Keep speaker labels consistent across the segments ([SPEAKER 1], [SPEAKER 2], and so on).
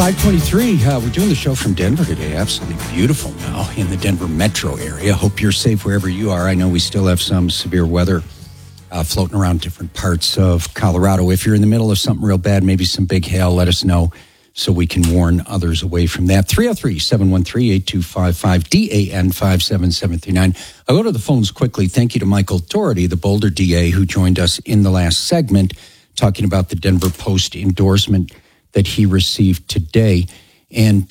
[SPEAKER 1] 523. We're doing the show from Denver today. Absolutely beautiful now in the Denver metro area. Hope you're safe wherever you are. I know we still have some severe weather floating around different parts of Colorado. If you're in the middle of something real bad, maybe some big hail, let us know so we can warn others away from that. 303-713-8255, DAN 57739. I'll go to the phones quickly. Thank you to Michael Doherty, the Boulder DA, who joined us in the last segment talking about the Denver Post endorsement that he received today. And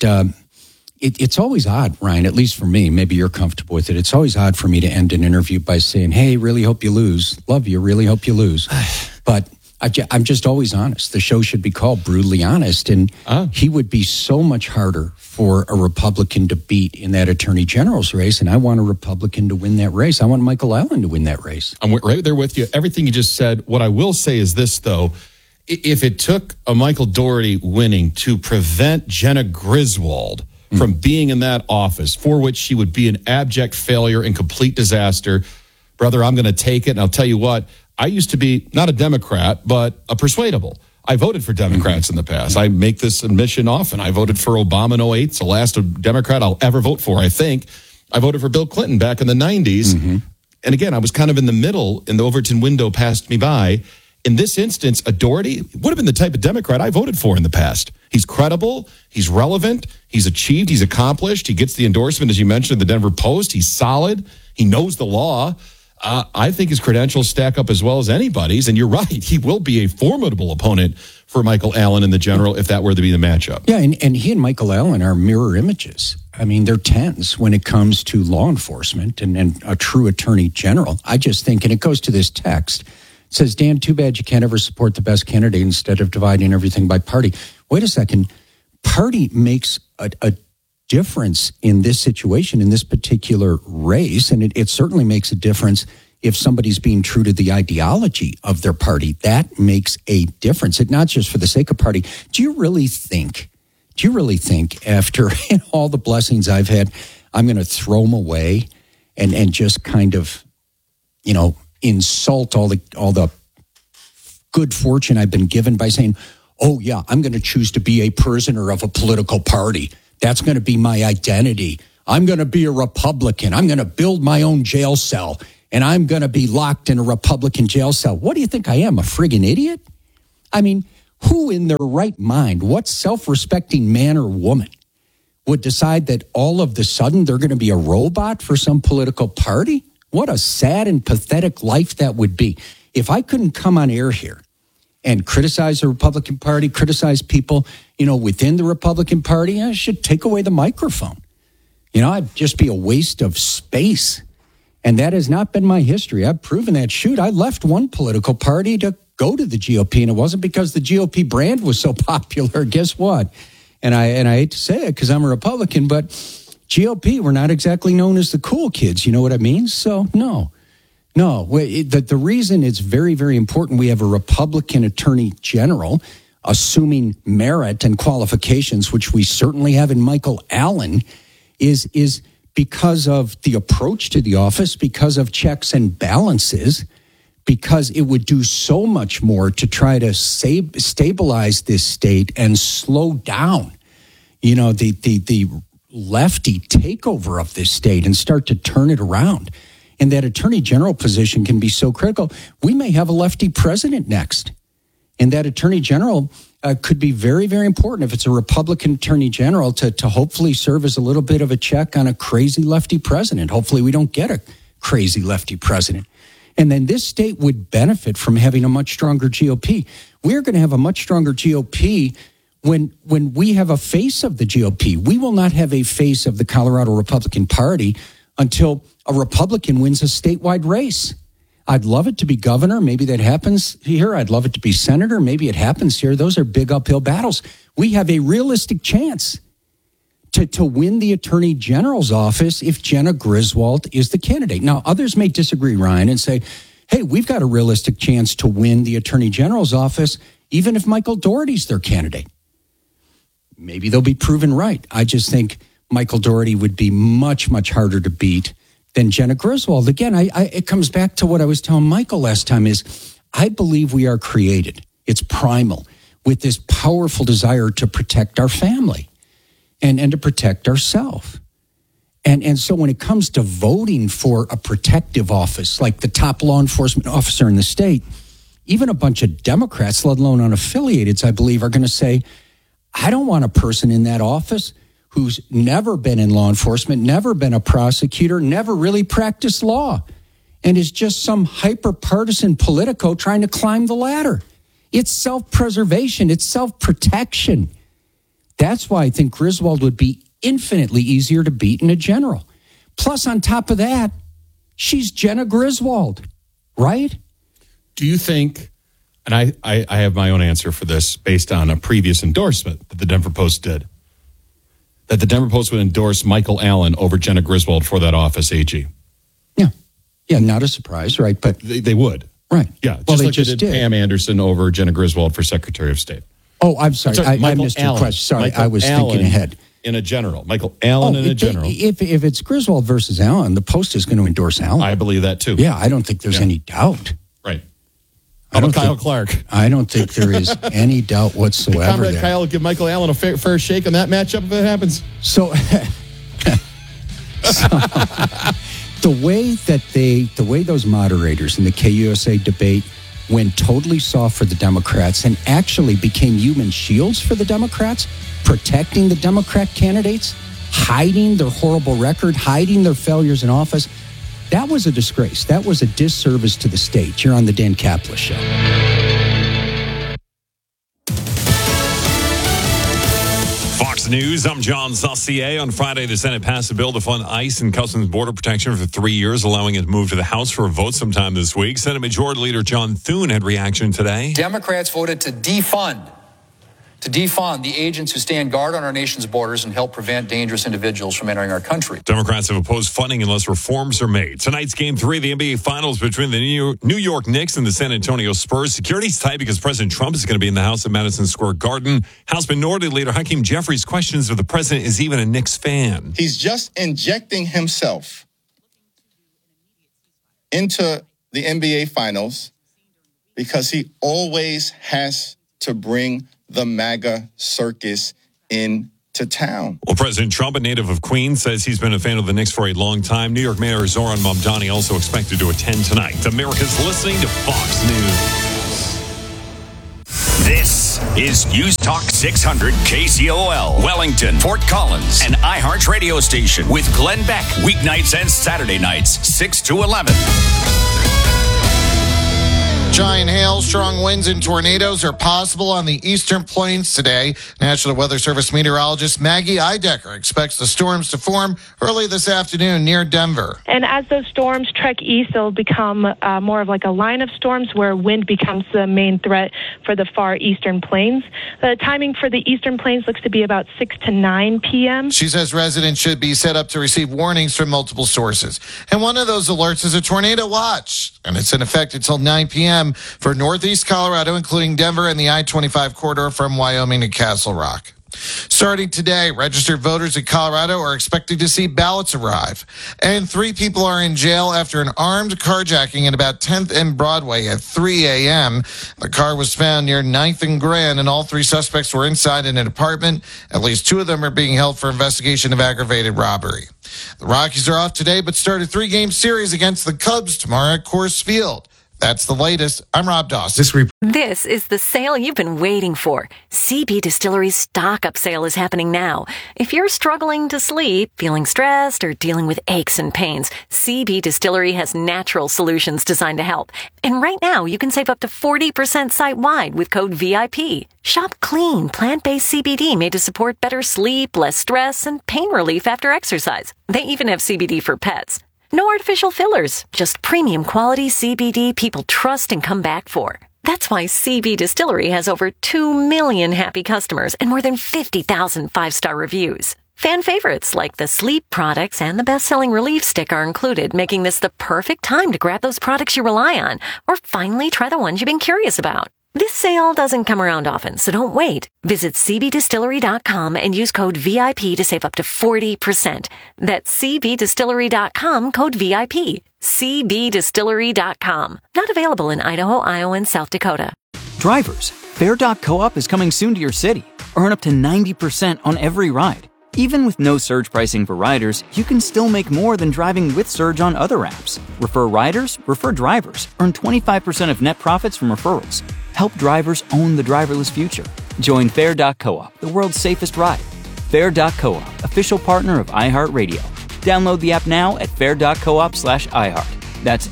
[SPEAKER 1] it's always odd, Ryan, at least for me, maybe you're comfortable with it. It's always odd for me to end an interview by saying, hey, really hope you lose. Love you, really hope you lose. But I'm just always honest. The show should be called Brutally Honest. And he would be so much harder for a Republican to beat in that attorney general's race. And I want a Republican to win that race. I want Michael Allen to win that race.
[SPEAKER 2] I'm right there with you. Everything you just said. What I will say is this, though. If it took a Michael Doherty winning to prevent Jenna Griswold from being in that office, for which she would be an abject failure and complete disaster, brother, I'm going to take it. And I'll tell you what, I used to be not a Democrat, but a persuadable. I voted for Democrats in the past. I make this admission often. I voted for Obama in 2008. It's the last Democrat I'll ever vote for, I think. I voted for Bill Clinton back in the 90s. And again, I was kind of in the middle, and the Overton window passed me by. In this instance, a Doherty would have been the type of Democrat I voted for in the past. He's credible. He's relevant. He's achieved. He's accomplished. He gets the endorsement, as you mentioned, the Denver Post. He's solid. He knows the law. I think his credentials stack up as well as anybody's. And you're right. He will be a formidable opponent for Michael Allen in the general if that were to be the matchup.
[SPEAKER 1] Yeah, and he and Michael Allen are mirror images. I mean, they're tens when it comes to law enforcement and a true attorney general. I just think, and it goes to this text, it says, Dan, too bad you can't ever support the best candidate instead of dividing everything by party. Wait a second. Party makes a difference in this situation, in this particular race, and it certainly makes a difference if somebody's being true to the ideology of their party. That makes a difference. It's not just for the sake of party. Do you really think after all the blessings I've had, I'm going to throw them away and just kind of, insult all the good fortune I've been given by saying, oh yeah, I'm going to choose to be a prisoner of a political party. That's going to be my identity. I'm going to be a Republican. I'm going to build my own jail cell, and I'm going to be locked in a Republican jail cell. What do you think I am, a friggin' idiot? I mean, who in their right mind, what self-respecting man or woman would decide that all of the sudden they're going to be a robot for some political party? What a sad and pathetic life that would be. If I couldn't come on air here and criticize the Republican Party, criticize people, within the Republican Party, I should take away the microphone. I'd just be a waste of space. And that has not been my history. I've proven that. Shoot, I left one political party to go to the GOP, and it wasn't because the GOP brand was so popular. Guess what? And I hate to say it because I'm a Republican, but GOP, we're not exactly known as the cool kids. You know what I mean? So, no. The reason it's very, very important we have a Republican attorney general assuming merit and qualifications, which we certainly have in Michael Allen, is because of the approach to the office, because of checks and balances, because it would do so much more to try to stabilize this state and slow down, the lefty takeover of this state and start to turn it around. And that attorney general position can be so critical. We may have a lefty president next. And that attorney general could be very, very important if it's a Republican attorney general to hopefully serve as a little bit of a check on a crazy lefty president. Hopefully we don't get a crazy lefty president. And then this state would benefit from having a much stronger GOP. We're going to have a much stronger GOP when we have a face of the GOP. We will not have a face of the Colorado Republican Party until a Republican wins a statewide race. I'd love it to be governor. Maybe that happens here. I'd love it to be senator. Maybe it happens here. Those are big uphill battles. We have a realistic chance to win the attorney general's office if Jenna Griswold is the candidate. Now, others may disagree, Ryan, and say, hey, we've got a realistic chance to win the attorney general's office even if Michael Doherty's their candidate. Maybe they'll be proven right. I just think Michael Doherty would be much, much harder to beat than Jenna Griswold. Again, it comes back to what I was telling Michael last time is I believe we are created. It's primal. with this powerful desire to protect our family and to protect ourselves. And so when it comes to voting for a protective office, like the top law enforcement officer in the state, even a bunch of Democrats, let alone unaffiliateds, I believe, are going to say, I don't want a person in that office who's never been in law enforcement, never been a prosecutor, never really practiced law, and is just some hyper-partisan politico trying to climb the ladder. It's self-preservation. It's self-protection. That's why I think Griswold would be infinitely easier to beat than a general. Plus, on top of that, she's Jenna Griswold, right?
[SPEAKER 2] Do you think, and I have my own answer for this based on a previous endorsement that the Denver Post did, that the Denver Post would endorse Michael Allen over Jenna Griswold for that office, AG?
[SPEAKER 1] Yeah, not a surprise, right? But
[SPEAKER 2] they would.
[SPEAKER 1] Right.
[SPEAKER 2] Yeah,
[SPEAKER 1] well,
[SPEAKER 2] just
[SPEAKER 1] they
[SPEAKER 2] like
[SPEAKER 1] just
[SPEAKER 2] they did Pam Anderson over Jenna Griswold for Secretary of State.
[SPEAKER 1] Oh, I'm sorry. I missed your question. Sorry, I was thinking ahead.
[SPEAKER 2] In a general. Michael Allen in a general.
[SPEAKER 1] If it's Griswold versus Allen, the Post is going to endorse Allen.
[SPEAKER 2] I believe that too.
[SPEAKER 1] Yeah, I don't think there's any doubt.
[SPEAKER 2] Right. How about Kyle Clark?
[SPEAKER 1] I don't think there is any doubt whatsoever.
[SPEAKER 2] Comrade Kyle will give Michael Allen a fair shake on that matchup if it happens.
[SPEAKER 1] So the way those moderators in the KUSA debate went totally soft for the Democrats and actually became human shields for the Democrats, protecting the Democrat candidates, hiding their horrible record, hiding their failures in office. That was a disgrace. That was a disservice to the state. You're on the Dan Caplis Show.
[SPEAKER 3] Fox News, I'm John Saucier. On Friday, the Senate passed a bill to fund ICE and Customs Border Protection for 3 years, allowing it to move to the House for a vote sometime this week. Senate Majority Leader John Thune had reaction today.
[SPEAKER 4] Democrats voted to defund the agents who stand guard on our nation's borders and help prevent dangerous individuals from entering our country.
[SPEAKER 3] Democrats have opposed funding unless reforms are made. Tonight's Game 3 of the NBA Finals between the New York Knicks and the San Antonio Spurs. Security's tight because President Trump is going to be in the House at Madison Square Garden. House Minority Leader Hakeem Jeffries questions if the president is even a Knicks fan.
[SPEAKER 5] He's just injecting himself into the NBA Finals because he always has to bring the MAGA circus into town.
[SPEAKER 3] Well, President Trump, a native of Queens, says he's been a fan of the Knicks for a long time. New York Mayor Zoran Mamdani also expected to attend tonight. America's listening to Fox News.
[SPEAKER 6] This is News Talk 600 KCOL, Wellington, Fort Collins, and iHeart radio station with Glenn Beck, weeknights and Saturday nights, 6 to 11.
[SPEAKER 7] Giant hail, strong winds, and tornadoes are possible on the eastern plains today. National Weather Service meteorologist Maggie Eidecker expects the storms to form early this afternoon near Denver.
[SPEAKER 8] And as those storms trek east, they'll become more of like a line of storms where wind becomes the main threat for the far eastern plains. The timing for the eastern plains looks to be about 6 to 9 p.m.
[SPEAKER 7] She says residents should be set up to receive warnings from multiple sources. And one of those alerts is a tornado watch, and it's in effect until 9 p.m. for northeast Colorado, including Denver and the I-25 corridor from Wyoming to Castle Rock. Starting today, registered voters in Colorado are expecting to see ballots arrive. And 3 people are in jail after an armed carjacking at about 10th and Broadway at 3 a.m. The car was found near 9th and Grand, and all 3 suspects were inside in an apartment. At least 2 of them are being held for investigation of aggravated robbery. The Rockies are off today, but start a 3-game series against the Cubs tomorrow at Coors Field. That's the latest. I'm Rob Dawson.
[SPEAKER 9] This is the sale you've been waiting for. CB Distillery's stock-up sale is happening now. If you're struggling to sleep, feeling stressed, or dealing with aches and pains, CB Distillery has natural solutions designed to help. And right now, you can save up to 40% site-wide with code VIP. Shop clean, plant-based CBD made to support better sleep, less stress, and pain relief after exercise. They even have CBD for pets. No artificial fillers, just premium quality CBD people trust and come back for. That's why CB Distillery has over 2 million happy customers and more than 50,000 5-star reviews. Fan favorites like the sleep products and the best-selling Relief Stick are included, making this the perfect time to grab those products you rely on or finally try the ones you've been curious about. This sale doesn't come around often, so don't wait. Visit cbdistillery.com and use code VIP to save up to 40%. That's cbdistillery.com, code VIP. cbdistillery.com. Not available in Idaho, Iowa, and South Dakota.
[SPEAKER 10] Drivers, Fare.coop is coming soon to your city. Earn up to 90% on every ride. Even with no surge pricing for riders, you can still make more than driving with Surge on other apps. Refer riders, refer drivers. Earn 25% of net profits from referrals. Help drivers own the driverless future. Join Fare.coop, the world's safest ride. Fare.coop, official partner of iHeartRadio. Download the app now at fare.coop/iHeart. That's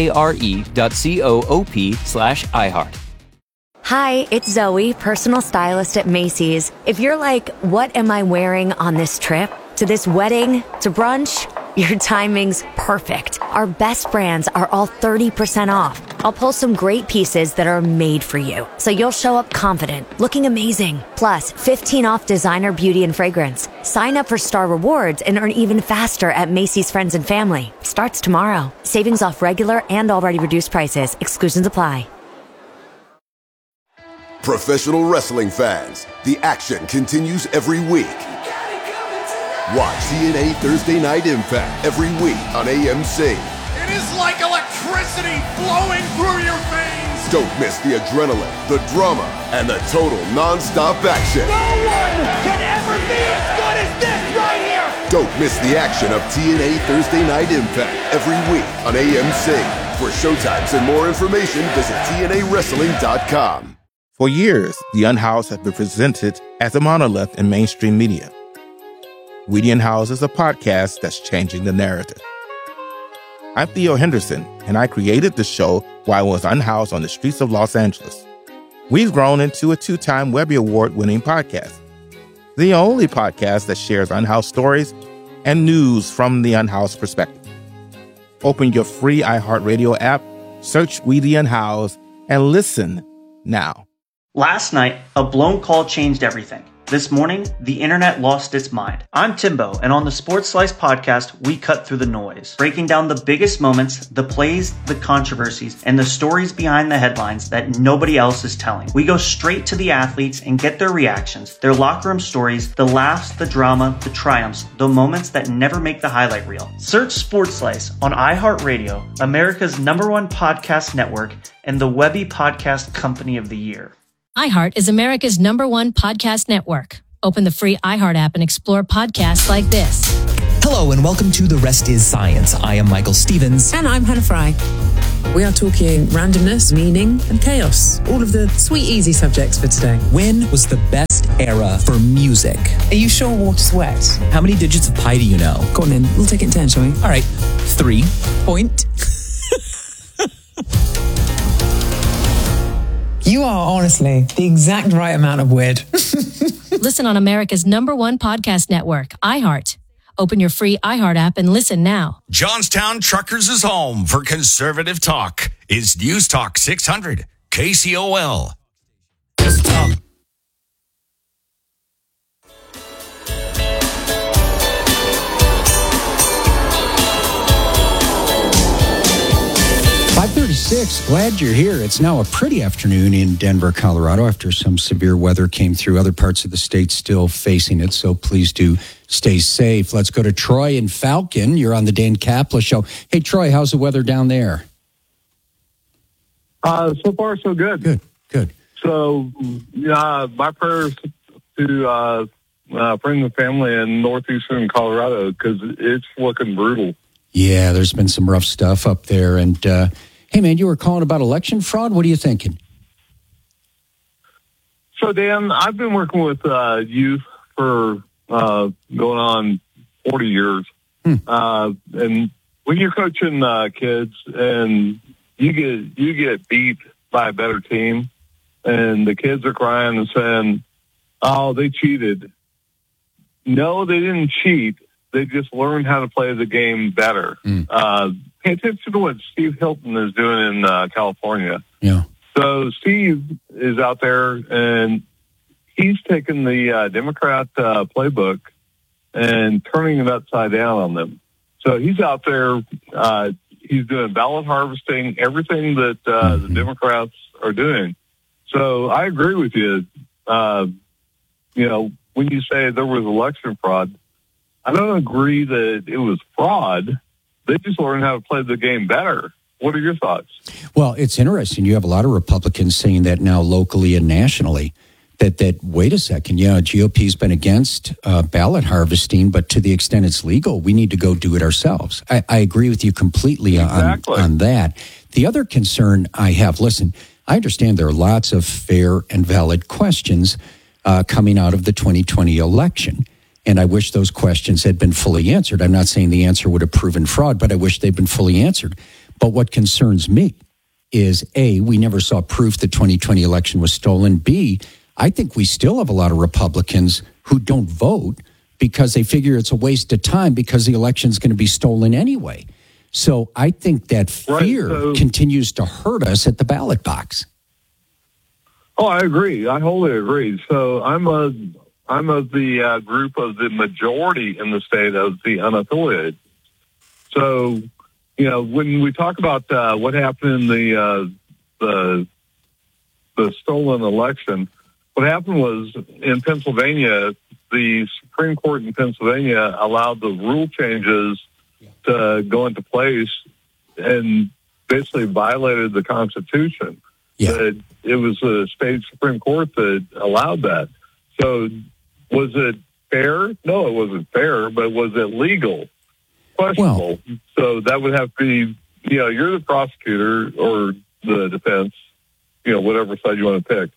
[SPEAKER 10] FARE.coop/iHeart.
[SPEAKER 11] Hi, it's Zoe, personal stylist at Macy's. If you're like, what am I wearing on this trip? To this wedding? To brunch? Your timing's perfect. Our best brands are all 30% off. I'll pull some great pieces that are made for you, so you'll show up confident, looking amazing. Plus, 15 off designer beauty and fragrance. Sign up for Star Rewards and earn even faster at Macy's Friends and Family. Starts tomorrow. Savings off regular and already reduced prices. Exclusions apply.
[SPEAKER 12] Professional wrestling fans, the action continues every week. Watch TNA Thursday Night Impact every week on AMC.
[SPEAKER 13] It is like electricity flowing through your veins.
[SPEAKER 12] Don't miss the adrenaline, the drama, and the total non-stop action.
[SPEAKER 13] No one can ever be as good as this right here.
[SPEAKER 12] Don't miss the action of TNA Thursday Night Impact every week on AMC. For showtimes and more information, visit TNAWrestling.com.
[SPEAKER 14] For years, The Unhoused has been presented as a monolith in mainstream media. We the Unhoused is a podcast that's changing the narrative. I'm Theo Henderson, and I created the show while I was unhoused on the streets of Los Angeles. We've grown into a 2-time Webby Award-winning podcast, the only podcast that shares unhoused stories and news from the unhoused perspective. Open your free iHeartRadio app, search We the Unhoused, and listen now.
[SPEAKER 15] Last night, a blown call changed everything. This morning, the internet lost its mind. I'm Timbo, and on the Sports Slice podcast, we cut through the noise, breaking down the biggest moments, the plays, the controversies, and the stories behind the headlines that nobody else is telling. We go straight to the athletes and get their reactions, their locker room stories, the laughs, the drama, the triumphs, the moments that never make the highlight reel. Search Sports Slice on iHeartRadio, America's #1 podcast network, and the Webby Podcast Company of the Year.
[SPEAKER 16] iHeart is America's #1 podcast network. Open the free iHeart app and explore podcasts like this.
[SPEAKER 17] Hello and welcome to The Rest is Science. I am Michael Stevens.
[SPEAKER 18] And I'm Hannah Fry. We are talking randomness, meaning, and chaos. All of the sweet, easy subjects for today.
[SPEAKER 17] When was the best era for music?
[SPEAKER 18] Are you sure water's wet?
[SPEAKER 17] How many digits of pi do you know?
[SPEAKER 18] Go on then. We'll take it in 10, shall we?
[SPEAKER 17] All right. 3.
[SPEAKER 18] Point. You are honestly the exact right amount of weird.
[SPEAKER 16] Listen on America's #1 podcast network, iHeart. Open your free iHeart app and listen now.
[SPEAKER 6] Johnstown Truckers' home for conservative talk is News Talk 600 KCOL. Just talk.
[SPEAKER 1] Glad you're here. It's now a pretty afternoon in Denver, Colorado, after some severe weather came through. Other parts of the state still facing it, so please do stay safe. Let's go to Troy and Falcon. You're on the Dan Kapla Show. Hey, Troy, how's the weather down there?
[SPEAKER 19] So far, so good.
[SPEAKER 1] Good.
[SPEAKER 19] So, my prayers to friends and family in northeastern Colorado, because it's looking brutal.
[SPEAKER 1] Yeah, there's been some rough stuff up there. And, hey, man, you were calling about election fraud? What are you thinking?
[SPEAKER 19] So, Dan, I've been working with youth for going on 40 years. And when you're coaching kids and you get beat by a better team, and the kids are crying and saying, oh, they cheated. No, they didn't cheat. They just learned how to play the game better. Pay attention to what Steve Hilton is doing in California.
[SPEAKER 1] Yeah.
[SPEAKER 19] So Steve is out there, and he's taking the Democrat playbook and turning it upside down on them. So he's out there. He's doing ballot harvesting, everything that the Democrats are doing. So I agree with you. When you say there was election fraud, I don't agree that it was fraud. They just learned how to play the game better. What are your thoughts?
[SPEAKER 1] Well, it's interesting. You have a lot of Republicans saying that now locally and nationally, that wait a second, GOP's been against ballot harvesting, but to the extent it's legal, we need to go do it ourselves. I agree with you completely on that. The other concern I have, listen, I understand there are lots of fair and valid questions coming out of the 2020 election. And I wish those questions had been fully answered. I'm not saying the answer would have proven fraud, but I wish they'd been fully answered. But what concerns me is, A, we never saw proof the 2020 election was stolen. B, I think we still have a lot of Republicans who don't vote because they figure it's a waste of time because the election's going to be stolen anyway. So I think that fear continues to hurt us at the ballot box.
[SPEAKER 19] Oh, I agree. I wholly agree. So I'm of the group of the majority in the state of the unaffiliated. So, when we talk about what happened in the stolen election, what happened was in Pennsylvania, the Supreme Court in Pennsylvania allowed the rule changes to go into place and basically violated the Constitution.
[SPEAKER 1] Yeah.
[SPEAKER 19] It was the state Supreme Court that allowed that. So was it fair? No, it wasn't fair, but was it legal? Questionable. Well, so that would have to be, you're the prosecutor or the defense, whatever side you want to pick.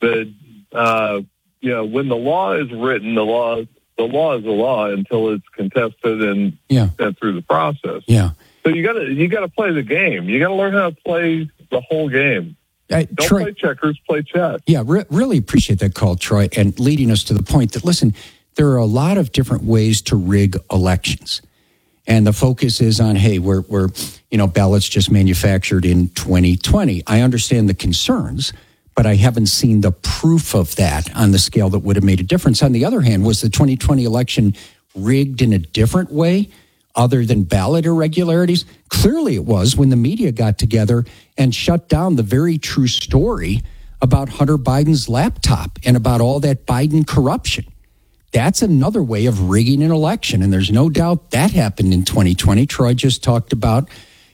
[SPEAKER 19] But, when the law is written, the law is the law until it's contested and sent through the process.
[SPEAKER 1] Yeah.
[SPEAKER 19] So you gotta play the game. You gotta learn how to play the whole game. Don't play checkers, play chess.
[SPEAKER 1] Yeah, really appreciate that call, Troy, and leading us to the point that, listen, there are a lot of different ways to rig elections. And the focus is on, hey, we're ballots just manufactured in 2020. I understand the concerns, but I haven't seen the proof of that on the scale that would have made a difference. On the other hand, was the 2020 election rigged in a different way other than ballot irregularities? Clearly it was when the media got together and shut down the very true story about Hunter Biden's laptop and about all that Biden corruption. That's another way of rigging an election, and there's no doubt that happened in 2020. Troy just talked about,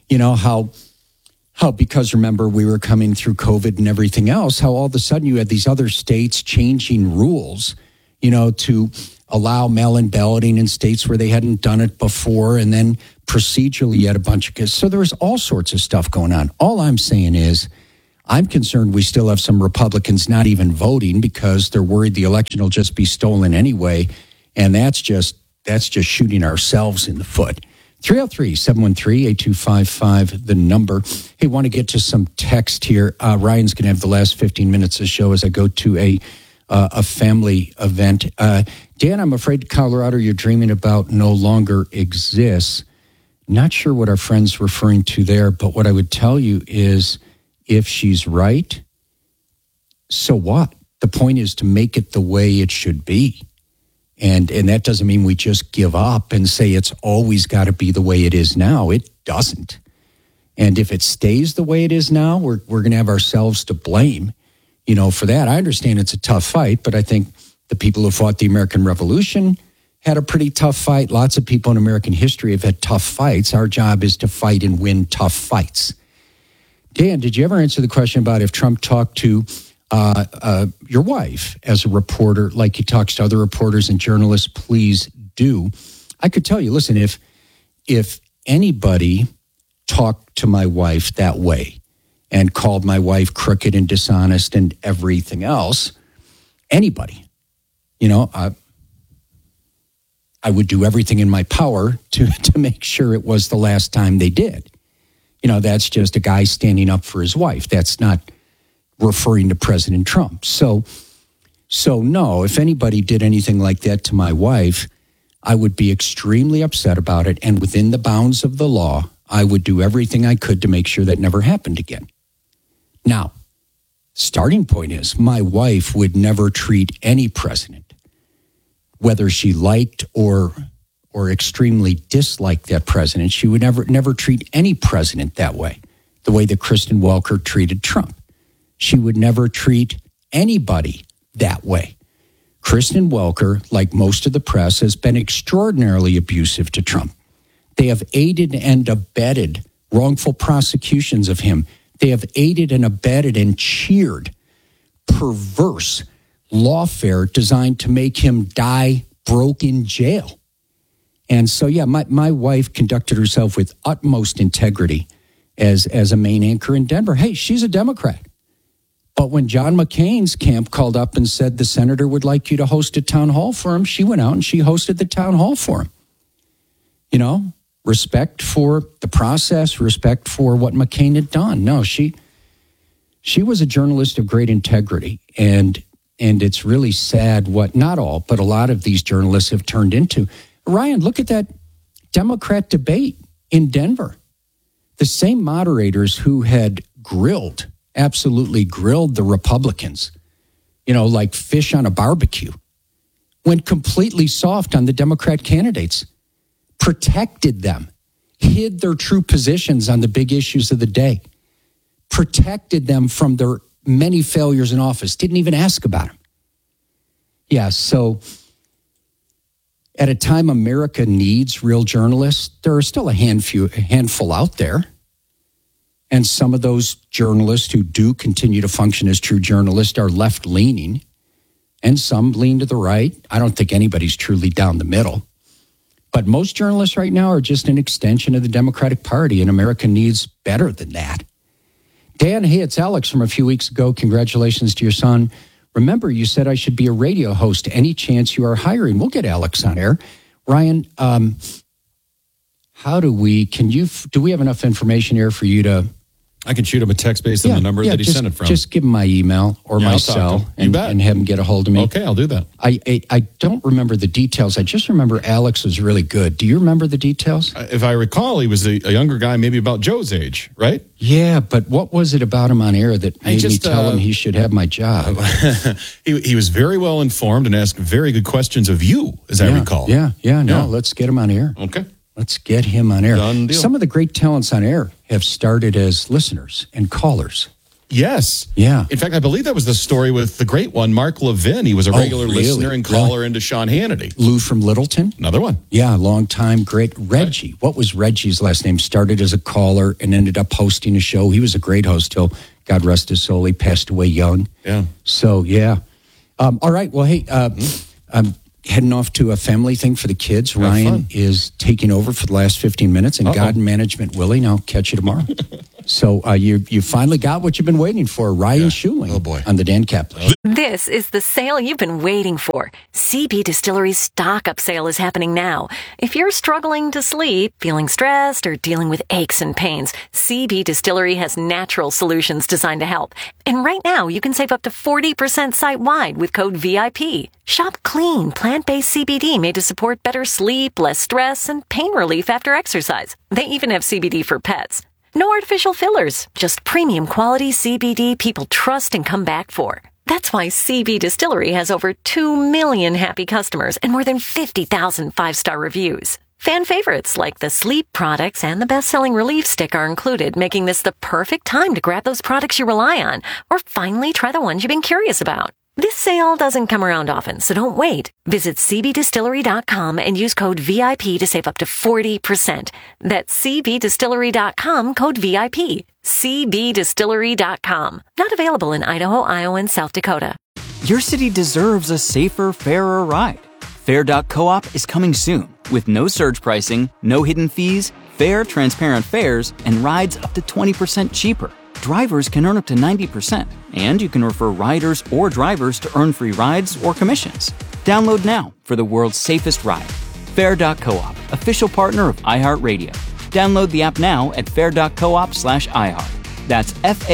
[SPEAKER 1] how because remember we were coming through COVID and everything else, how all of a sudden you had these other states changing rules, to allow mail-in balloting in states where they hadn't done it before, and then procedurally you had a bunch of... So there was all sorts of stuff going on. All I'm saying is I'm concerned we still have some Republicans not even voting because they're worried the election will just be stolen anyway, and that's just shooting ourselves in the foot. 303-713-8255, the number. Hey, want to get to some text here. Ryan's going to have the last 15 minutes of the show as I go to a family event. Dan, I'm afraid Colorado you're dreaming about no longer exists. Not sure what our friend's referring to there, but what I would tell you is if she's right, so what? The point is to make it the way it should be. And that doesn't mean we just give up and say it's always got to be the way it is now. It doesn't. And if it stays the way it is now, we're going to have ourselves to blame, for that. I understand it's a tough fight, but I think the people who fought the American Revolution had a pretty tough fight. Lots of people in American history have had tough fights. Our job is to fight and win tough fights. Dan, did you ever answer the question about if Trump talked to your wife as a reporter, like he talks to other reporters and journalists? Please do. I could tell you, listen, if anybody talked to my wife that way and called my wife crooked and dishonest and everything else, anybody, I would do everything in my power to make sure it was the last time they did. That's just a guy standing up for his wife. That's not referring to President Trump. So no, if anybody did anything like that to my wife, I would be extremely upset about it. And within the bounds of the law, I would do everything I could to make sure that never happened again. Now, starting point is my wife would never treat any president, whether she liked or extremely disliked that president. She would never treat any president that way, the way that Kristen Welker treated Trump. She would never treat anybody that way. Kristen Welker, like most of the press, has been extraordinarily abusive to Trump. They have aided and abetted wrongful prosecutions of him. They have aided and abetted and cheered perverse lawfare designed to make him die broke in jail. And so, yeah, my wife conducted herself with utmost integrity as a main anchor in Denver. Hey, she's a Democrat. But when John McCain's camp called up and said the senator would like you to host a town hall for him, she went out and she hosted the town hall for him. You know, respect for the process, respect for what McCain had done. No, she was a journalist of great integrity. And it's really sad what, not all, but a lot of these journalists have turned into. Ryan, look at that Democrat debate in Denver. The same moderators who had absolutely grilled the Republicans, you know, like fish on a barbecue, went completely soft on the Democrat candidates, protected them, hid their true positions on the big issues of the day, protected them from their many failures in office, didn't even ask about them. Yeah, so at a time America needs real journalists, there are still a handful out there. And some of those journalists who do continue to function as true journalists are left-leaning, and some lean to the right. I don't think anybody's truly down the middle. But most journalists right now are just an extension of the Democratic Party, and America needs better than that. Dan, hey, it's Alex from a few weeks ago. Congratulations to your son. Remember, you said I should be a radio host. Any chance you are hiring? We'll get Alex on air. Ryan, do we have enough information here for you to...
[SPEAKER 2] I can shoot him a text based on the number that he sent it from.
[SPEAKER 1] Just give him my email or my cell and have him get a hold of me.
[SPEAKER 2] Okay, I'll do that.
[SPEAKER 1] I don't remember the details. I just remember Alex was really good. Do you remember the details?
[SPEAKER 2] If I recall, he was a younger guy, maybe about Joe's age, right?
[SPEAKER 1] Yeah, but what was it about him on air that made me tell him he should have my job?
[SPEAKER 2] He was very well informed and asked very good questions of you, as I recall.
[SPEAKER 1] No, let's get him on air.
[SPEAKER 2] Okay.
[SPEAKER 1] Let's get him on air.
[SPEAKER 2] Done deal.
[SPEAKER 1] Some of the great talents on air have started as listeners and callers.
[SPEAKER 2] Yes.
[SPEAKER 1] Yeah.
[SPEAKER 2] In fact, I believe that was the story with the great one, Mark Levin. He was a regular listener and caller into Sean Hannity.
[SPEAKER 1] Lou from Littleton.
[SPEAKER 2] Another one.
[SPEAKER 1] Yeah, long time, great. Reggie. Right. What was Reggie's last name? Started as a caller and ended up hosting a show. He was a great host till, God rest his soul, he passed away young.
[SPEAKER 2] Yeah.
[SPEAKER 1] So, yeah. All right. Well, hey, I'm heading off to a family thing for the kids. Ryan is taking over for the last 15 minutes, and God and Management Willie. Now, catch you tomorrow. So you finally got what you've been waiting for, Ryan Schuling on the Dan Kaplan.
[SPEAKER 9] This is the sale you've been waiting for. CB Distillery's stock-up sale is happening now. If you're struggling to sleep, feeling stressed, or dealing with aches and pains, CB Distillery has natural solutions designed to help. And right now, you can save up to 40% site-wide with code VIP. Shop clean, plant-based CBD made to support better sleep, less stress, and pain relief after exercise. They even have CBD for pets. No artificial fillers, just premium quality CBD people trust and come back for. That's why CB Distillery has over 2 million happy customers and more than 50,000 5-star reviews. Fan favorites like the sleep products and the best-selling relief stick are included, making this the perfect time to grab those products you rely on or finally try the ones you've been curious about. This sale doesn't come around often, so don't wait. Visit cbdistillery.com and use code VIP to save up to 40%. That's cbdistillery.com, code VIP. cbdistillery.com. Not available in Idaho, Iowa, and South Dakota.
[SPEAKER 10] Your city deserves a safer, fairer ride. Fair.coop is coming soon with no surge pricing, no hidden fees, fair, transparent fares, and rides up to 20% cheaper. Drivers can earn up to 90%, and you can refer riders or drivers to earn free rides or commissions. Download now for the world's safest ride. Fair.coop, official partner of iHeartRadio. Download the app now at fair.coop/iHeart. That's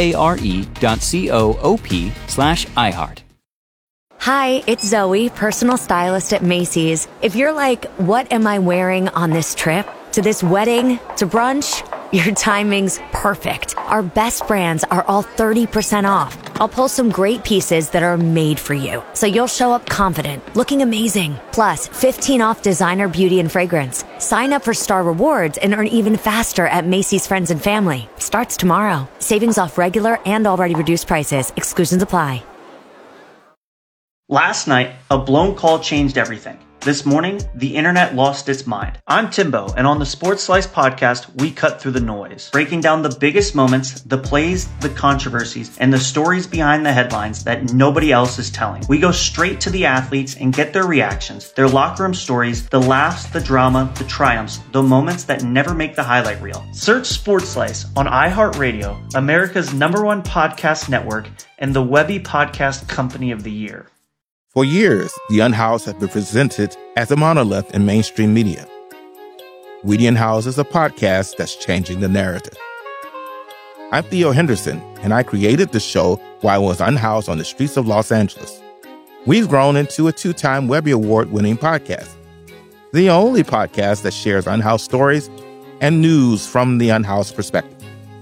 [SPEAKER 10] FARE.coop/iHeart.
[SPEAKER 11] Hi, it's Zoe, personal stylist at Macy's. If you're like, what am I wearing on this trip? To this wedding? To brunch? Your timing's perfect. Our best brands are all 30% off. I'll pull some great pieces that are made for you, so you'll show up confident, looking amazing. Plus, 15 off designer beauty and fragrance. Sign up for Star Rewards and earn even faster at Macy's Friends and Family. Starts tomorrow. Savings off regular and already reduced prices. Exclusions apply.
[SPEAKER 15] Last night, a blown call changed everything. This morning, the internet lost its mind. I'm Timbo, and on the Sports Slice podcast, we cut through the noise, breaking down the biggest moments, the plays, the controversies, and the stories behind the headlines that nobody else is telling. We go straight to the athletes and get their reactions, their locker room stories, the laughs, the drama, the triumphs, the moments that never make the highlight reel. Search Sports Slice on iHeartRadio, America's #1 podcast network, and the Webby Podcast Company of the Year.
[SPEAKER 14] For years, The Unhoused has been presented as a monolith in mainstream media. We the Unhoused is a podcast that's changing the narrative. I'm Theo Henderson, and I created the show while I was unhoused on the streets of Los Angeles. We've grown into a 2-time Webby Award-winning podcast, the only podcast that shares unhoused stories and news from the unhoused perspective.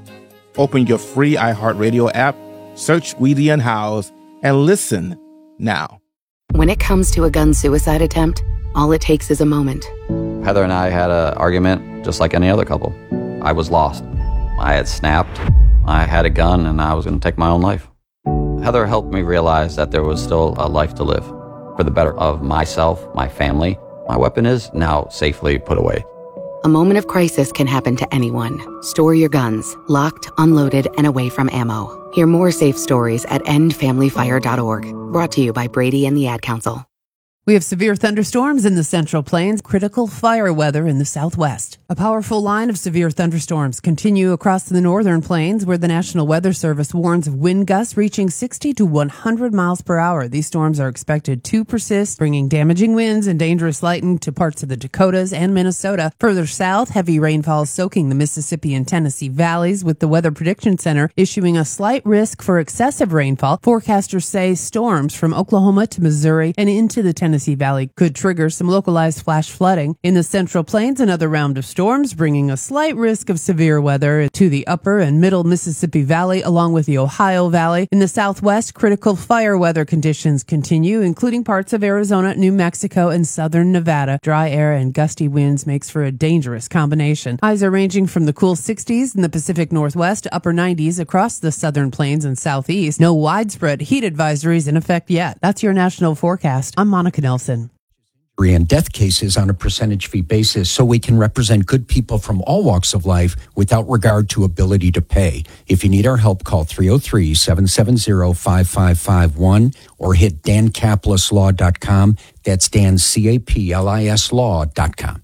[SPEAKER 14] Open your free iHeartRadio app, search We the Unhoused, and listen now.
[SPEAKER 20] When it comes to a gun suicide attempt, all it takes is a moment.
[SPEAKER 21] Heather and I had an argument just like any other couple. I was lost. I had snapped. I had a gun and I was going to take my own life. Heather helped me realize that there was still a life to live for the better of myself, my family. My weapon is now safely put away.
[SPEAKER 20] A moment of crisis can happen to anyone. Store your guns, locked, unloaded, and away from ammo. Hear more safe stories at endfamilyfire.org. Brought to you by Brady and the Ad Council.
[SPEAKER 22] We have severe thunderstorms in the Central Plains, critical fire weather in the Southwest. A powerful line of severe thunderstorms continue across the Northern Plains, where the National Weather Service warns of wind gusts reaching 60 to 100 miles per hour. These storms are expected to persist, bringing damaging winds and dangerous lightning to parts of the Dakotas and Minnesota. Further south, heavy rainfall soaking the Mississippi and Tennessee valleys, with the Weather Prediction Center issuing a slight risk for excessive rainfall. Forecasters say storms from Oklahoma to Missouri and into the Tennessee Valley could trigger some localized flash flooding. In the Central Plains, another round of storms bringing a slight risk of severe weather to the upper and middle Mississippi Valley, along with the Ohio Valley. In the Southwest, critical fire weather conditions continue, including parts of Arizona, New Mexico, and southern Nevada. Dry air and gusty winds makes for a dangerous combination. Highs are ranging from the cool 60s in the Pacific Northwest to upper 90s across the Southern Plains and Southeast. No widespread heat advisories in effect yet. That's your national forecast. I'm Monica Nelson.
[SPEAKER 1] And death cases on a percentage fee basis, so we can represent good people from all walks of life without regard to ability to pay. If you need our help, call 303-770-5551 or hit dancaplisLaw.com. That's DanCaplis Law.com.